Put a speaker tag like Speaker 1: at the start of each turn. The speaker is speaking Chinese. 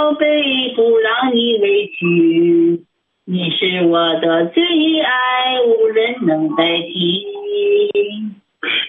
Speaker 1: 宝贝，不让你委屈。你是我的最爱，无人能代替。